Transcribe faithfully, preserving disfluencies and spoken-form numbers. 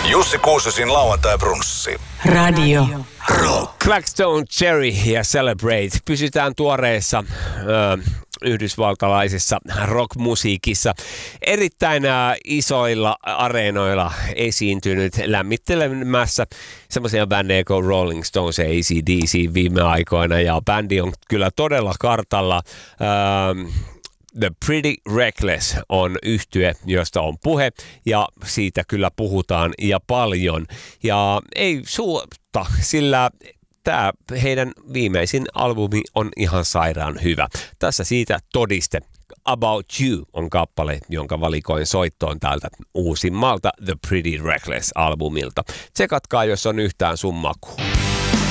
Jussi Kuusesin lauantai-brunssi. Radio Rock. Blackstone Cherry ja Celebrate. Pysytään tuoreessa ö, yhdysvaltalaisessa rockmusiikissa. Erittäin ö, isoilla areenoilla esiintynyt lämmittelemässä semmoisia bändejä kuin Rolling Stones ja A C D C viime aikoina. Ja bändi on kyllä todella kartalla. Ö, The Pretty Reckless on yhtye, josta on puhe, ja siitä kyllä puhutaan ja paljon. Ja ei suotta, sillä tämä heidän viimeisin albumi on ihan sairaan hyvä. Tässä siitä todiste. About You on kappale, jonka valikoin soittoon täältä uusimmalta The Pretty Reckless-albumilta. Tsekatkaa, jos on yhtään sun makua.